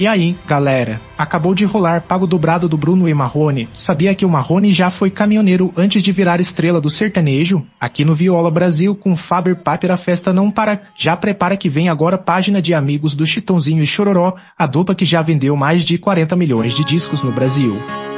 E aí, galera, acabou de rolar Pago Dobrado do Bruno e Marrone. Sabia que o Marrone já foi caminhoneiro antes de virar estrela do sertanejo? Aqui no Viola Brasil, com Faber Paper, a festa não para. Já prepara que vem agora página de amigos do Chitãozinho e Chororó, a dupla que já vendeu mais de 40 milhões de discos no Brasil.